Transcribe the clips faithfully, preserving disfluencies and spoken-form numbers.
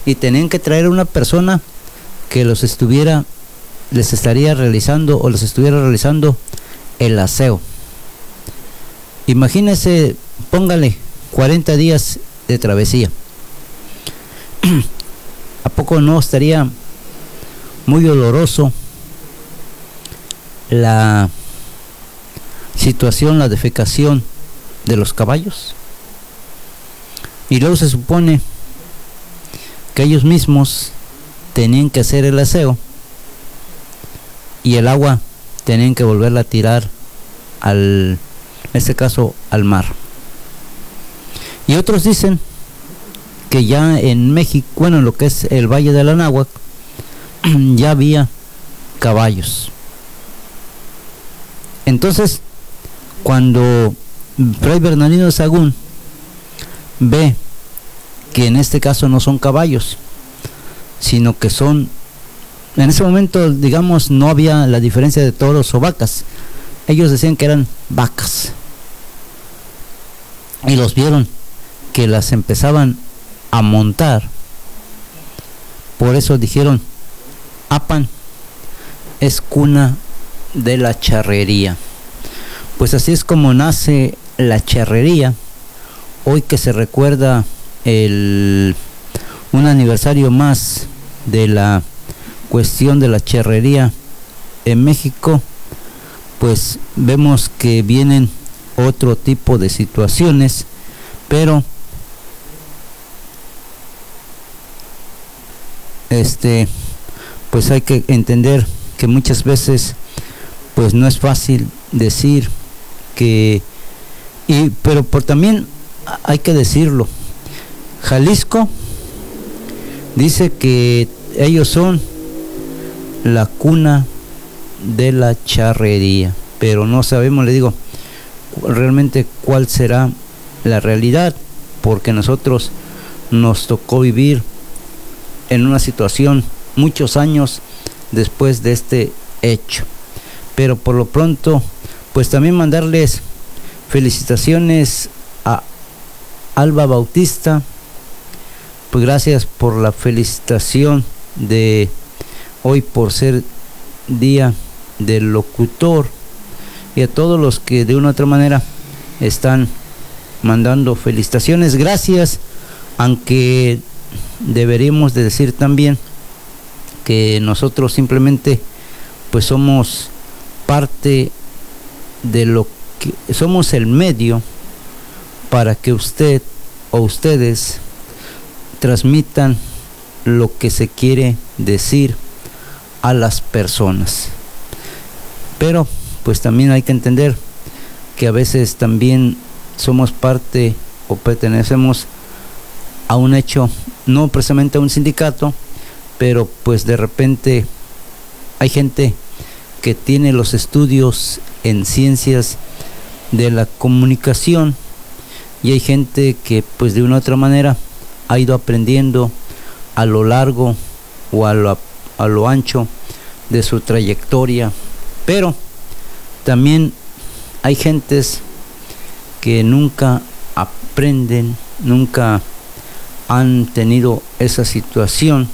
y tenían que traer una persona que los estuviera, les estaría realizando o les estuviera realizando el aseo. Imagínese, póngale cuarenta días de travesía. ¿A poco no estaría muy doloroso la situación, la defecación de los caballos? Y luego se supone que ellos mismos tenían que hacer el aseo y el agua tenían que volverla a tirar al, en este caso, al mar. Y otros dicen que ya en México, bueno, en lo que es el Valle del Anáhuac, ya había caballos. Entonces, cuando Fray Bernardino de Sahagún ve que en este caso no son caballos, sino que son, en ese momento, digamos, no había la diferencia de toros o vacas. Ellos decían que eran vacas. Y los vieron que las empezaban a montar. Por eso dijeron, Apan es cuna de la charrería. Pues así es como nace la charrería. Hoy que se recuerda el un aniversario más de la cuestión de la charrería en México, pues vemos que vienen otro tipo de situaciones, pero este pues hay que entender que muchas veces pues no es fácil decir que y pero por también hay que decirlo. Jalisco dice que ellos son la cuna de la charrería, pero no sabemos, le digo, realmente cuál será la realidad, porque nosotros nos tocó vivir en una situación muchos años después de este hecho. Pero por lo pronto, pues también mandarles felicitaciones a Alba Bautista, pues gracias por la felicitación de hoy por ser día del locutor, y a todos los que de una u otra manera están mandando felicitaciones, gracias, aunque deberíamos de decir también que nosotros simplemente pues somos parte de lo que somos, el medio para que usted o ustedes transmitan lo que se quiere decir a las personas. Pero pues también hay que entender que a veces también somos parte o pertenecemos a un hecho, no precisamente a un sindicato, pero pues de repente hay gente que tiene los estudios en ciencias de la comunicación y hay gente que pues de una u otra manera ha ido aprendiendo a lo largo o a lo, a lo ancho de su trayectoria, pero también hay gentes que nunca aprenden, nunca han tenido esa situación,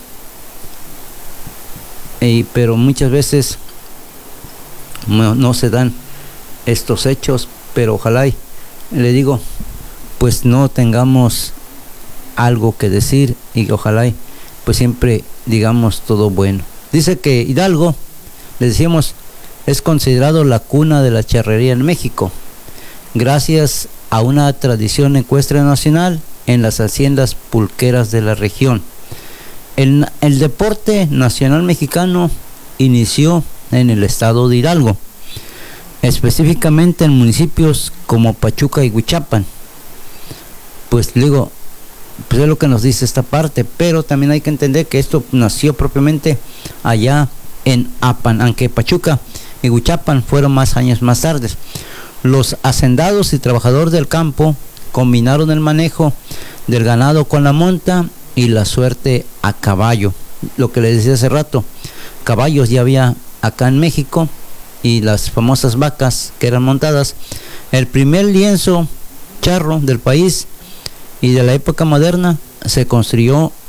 y, pero muchas veces no, no se dan estos hechos, pero ojalá y, le digo, pues no tengamos algo que decir y ojalá y, pues siempre digamos todo bueno. Dice que Hidalgo, le decíamos, es considerado la cuna de la charrería en México, gracias a una tradición ecuestre nacional en las haciendas pulqueras de la región. El, el deporte nacional mexicano inició en el estado de Hidalgo, específicamente en municipios como Pachuca y Huichapan. Pues digo, pues es lo que nos dice esta parte, pero también hay que entender que esto nació propiamente allá en Apan, aunque Pachuca y Huichapan fueron más años más tarde. Los hacendados y trabajadores del campo combinaron el manejo del ganado con la monta y la suerte a caballo. Lo que les decía hace rato, caballos ya había acá en México y las famosas vacas que eran montadas. El primer lienzo charro del país y de la época moderna se construyó